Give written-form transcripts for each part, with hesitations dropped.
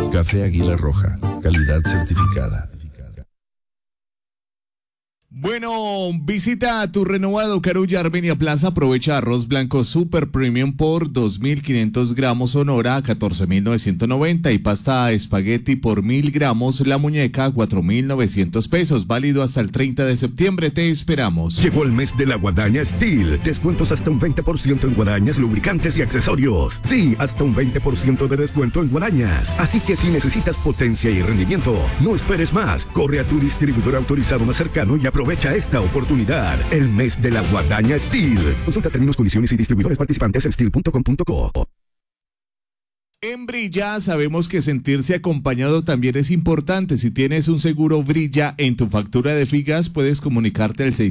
Café Águila Roja, calidad certificada. Bueno, visita tu renovado Carulla Armenia Plaza. Aprovecha arroz blanco Super Premium por 2.500 gramos Sonora a 14.990 y pasta espagueti por 1.000 gramos La Muñeca a 4.900 pesos. Válido hasta el 30 de septiembre. Te esperamos. Llegó el mes de la Guadaña Steel. Descuentos hasta un 20% en guadañas, lubricantes y accesorios. Sí, hasta un 20% de descuento en guadañas. Así que si necesitas potencia y rendimiento, no esperes más. Corre a tu distribuidor autorizado más cercano y aprovecha esta oportunidad. El mes de la Guadaña Steel. Consulta términos, condiciones y distribuidores participantes en steel.com.co. En Brilla sabemos que sentirse acompañado también es importante. Si tienes un seguro Brilla en tu factura de Figas, puedes comunicarte al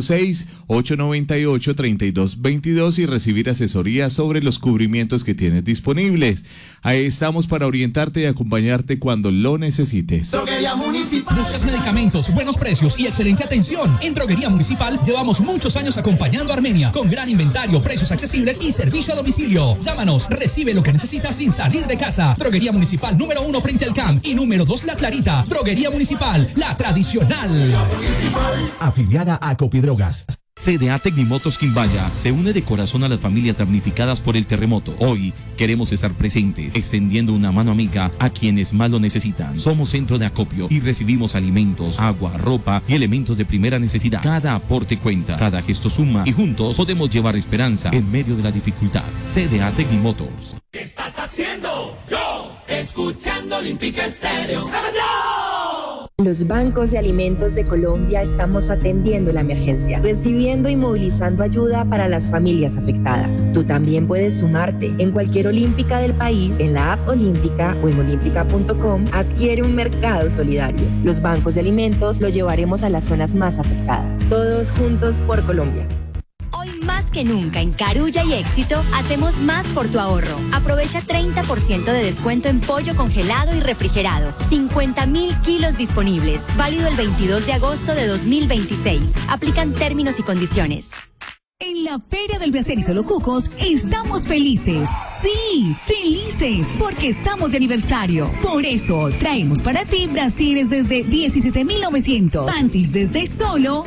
606-898-3222 y recibir asesoría sobre los cubrimientos que tienes disponibles. Ahí estamos para orientarte y acompañarte cuando lo necesites. Droguería Municipal. ¿Buscas medicamentos, buenos precios y excelente atención? En Droguería Municipal llevamos muchos años acompañando a Armenia con gran inventario, precios accesibles y servicio a domicilio. Llámanos, recibe lo que necesitas sin salir de casa. Droguería Municipal número 1 frente al CAMP y número 2 La Clarita. Droguería Municipal, la tradicional. Afiliada a Copidrogas. CDA Tecnimotos Quimbaya se une de corazón a las familias damnificadas por el terremoto. Hoy queremos estar presentes, extendiendo una mano amiga a quienes más lo necesitan. Somos centro de acopio y recibimos alimentos, agua, ropa y elementos de primera necesidad. Cada aporte cuenta, cada gesto suma y juntos podemos llevar esperanza en medio de la dificultad. CDA Tecnimotos. ¿Qué estás haciendo? Yo, escuchando Olímpica Estéreo. ¡Sábado! Los bancos de alimentos de Colombia estamos atendiendo la emergencia, recibiendo y movilizando ayuda para las familias afectadas. Tú también puedes sumarte. En cualquier olímpica del país, en la app Olímpica o en olímpica.com, adquiere un mercado solidario. Los bancos de alimentos lo llevaremos a las zonas más afectadas. Todos juntos por Colombia. Hoy más que nunca en Carulla y Éxito hacemos más por tu ahorro. Aprovecha 30% de descuento en pollo congelado y refrigerado. 50.000 kilos disponibles. Válido el 22 de agosto de 2026. Aplican términos y condiciones. En la Feria del Brasier y Solo Cucos estamos felices. Sí, felices, porque estamos de aniversario. Por eso traemos para ti brasieres desde 17.900, panties desde solo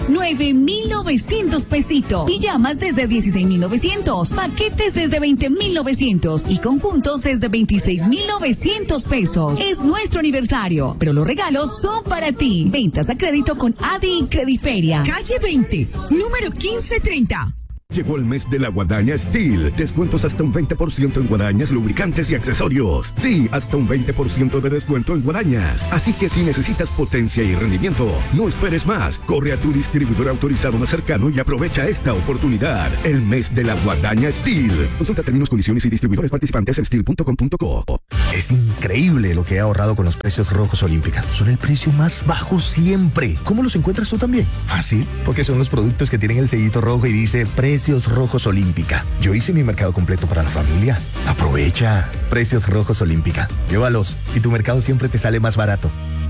9.900 pesitos, pijamas desde 16.900, paquetes desde 20.900 y conjuntos desde 26.900 pesos. Es nuestro aniversario, pero los regalos son para ti. Ventas a crédito con Adi y Crediferia. Calle 20, número 1530. Llegó el mes de la Guadaña Steel. Descuentos hasta un 20% en guadañas, lubricantes y accesorios. Sí, hasta un 20% de descuento en guadañas. Así que si necesitas potencia y rendimiento, no esperes más. Corre a tu distribuidor autorizado más cercano y aprovecha esta oportunidad. El mes de la Guadaña Steel. Consulta términos, condiciones y distribuidores participantes en steel.com.co. Es increíble lo que he ahorrado con los precios rojos Olímpica. Son el precio más bajo siempre. ¿Cómo los encuentras tú también? Fácil, porque son los productos que tienen el sellito rojo y dice Precios Rojos Olímpica. Yo hice mi mercado completo para la familia. Aprovecha. Precios Rojos Olímpica. Llévalos y tu mercado siempre te sale más barato.